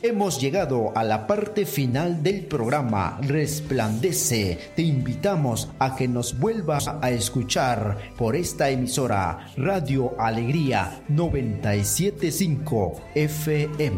hemos llegado a la parte final del programa Resplandece. Te invitamos a que nos vuelvas a escuchar por esta emisora Radio Alegría 97.5 FM.